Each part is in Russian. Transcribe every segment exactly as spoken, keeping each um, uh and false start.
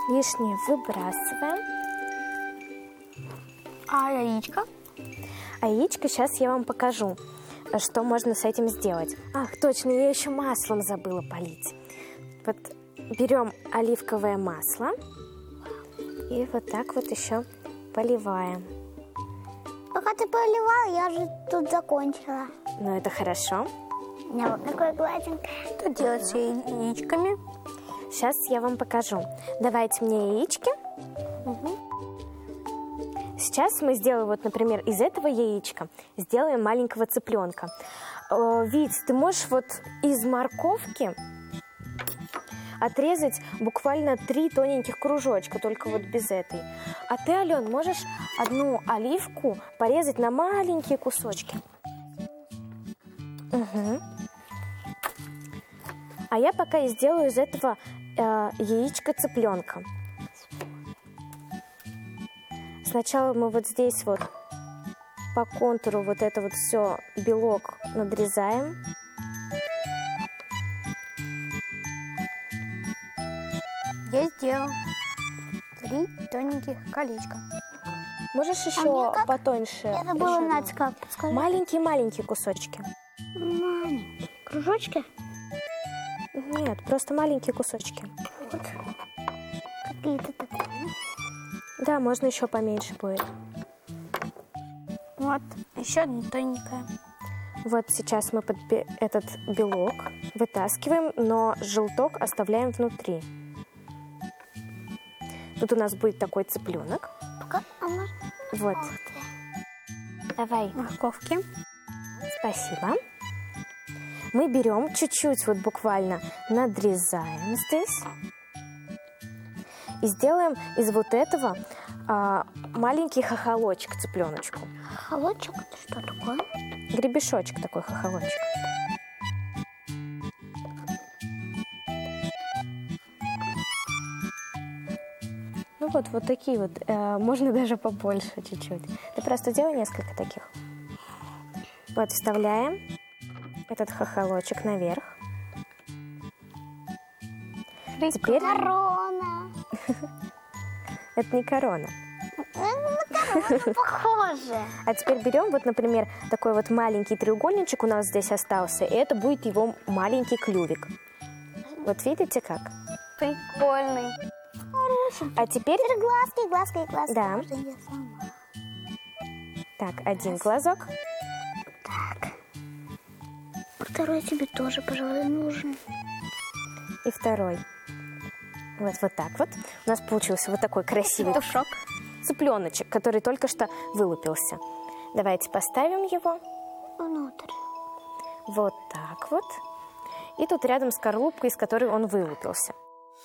Лишнее выбрасываем. А яичко? А яичко сейчас я вам покажу, что можно с этим сделать. Ах, точно, я еще маслом забыла полить. Вот берем оливковое масло и вот так вот еще поливаем. Пока ты поливала, я же тут закончила. Ну, это хорошо. У меня вот такое гладенькое. Что делать с яичками? Сейчас я вам покажу. Давайте мне яички. Угу. Сейчас мы сделаем, вот, например, из этого яичка сделаем маленького цыпленка. Э, Вить, ты можешь вот из морковки отрезать буквально три тоненьких кружочка, только вот без этой. А ты, Ален, можешь одну оливку порезать на маленькие кусочки. Угу. А я пока и сделаю из этого э, яичко цыпленка. Сначала мы вот здесь вот по контуру вот это вот все белок надрезаем. Я сделал три тоненьких колечка. Можешь еще как? потоньше? Это было, еще Надь, как? Подскажи. маленькие-маленькие кусочки. Маленькие кружочки? Нет, просто маленькие кусочки. Вот. Какие-то такие. Да, можно еще поменьше будет. Вот, еще одна тоненькая. Вот сейчас мы под бе- этот белок вытаскиваем, но желток оставляем внутри. Тут у нас будет такой цыпленок. Пока, а может... Вот. Ух ты. Давай. Морковки. Спасибо. Мы берем чуть-чуть, вот буквально надрезаем здесь. И сделаем из вот этого а, маленький хохолочек цыпленочку. Холодчик, это что такое? Гребешочек такой, хохолочек. Ну вот, вот такие вот. Э, можно даже побольше чуть-чуть. Ты просто делай несколько таких. Вот, вставляем этот хохолочек наверх. Теперь... Корона. Это не корона. Ну, похоже. А теперь берем, вот, например, такой вот маленький треугольничек у нас здесь остался, и это будет его маленький клювик. Вот видите как? Прикольный. А теперь... Теперь глазки, глазки, глазки. Да. Можно я сама. Так, один глазок. Так. Второй тебе тоже, пожалуй, нужен. И второй. Вот, вот так вот. У нас получился вот такой красивый Тушок. цыпленочек, который только что вылупился. Давайте поставим его Внутрь. вот так вот. И тут рядом скорлупка, из которой он вылупился.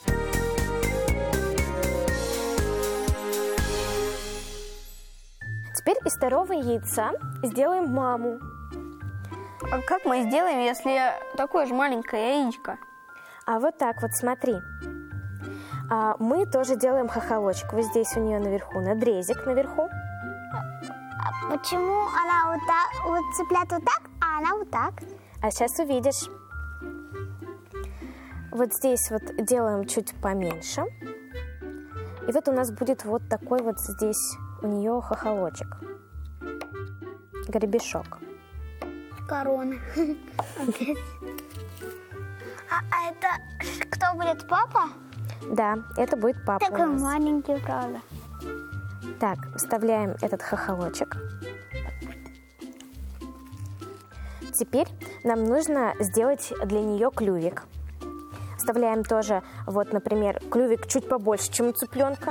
Теперь из второго яйца сделаем маму. А как мы сделаем, если такое же маленькое яичко? А вот так вот, смотри. А мы тоже делаем хохолочек. Вот здесь у нее наверху надрезик наверху. А почему она вот так, вот цыплят вот так, а она вот так? А сейчас увидишь. Вот здесь вот делаем чуть поменьше. И вот у нас будет вот такой вот здесь у нее хохолочек. Гребешок. Корона. А, а это кто будет, папа? Да, это будет папа у Такой нас. маленький, правда. Так, вставляем этот хохолочек. Теперь нам нужно сделать для нее клювик. Вставляем тоже, вот, например, клювик чуть побольше, чем у цыпленка.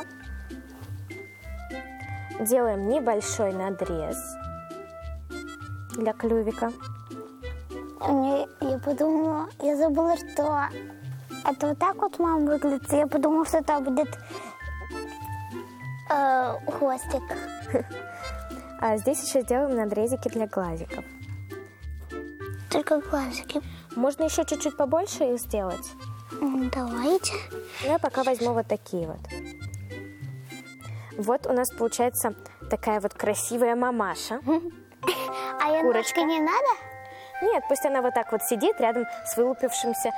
Делаем небольшой надрез для клювика. Мне, я подумала, я забыла, что это вот так вот мама выглядит. Я подумала, что это будет э, хвостик. А здесь еще сделаем надрезики для глазиков. Только глазики. Можно еще чуть-чуть побольше их сделать. М, Давайте. Я пока возьму вот такие вот. Вот у нас получается такая вот красивая мамаша. А я Курочка. ножки не надо? Нет, пусть она вот так вот сидит рядом с вылупившимся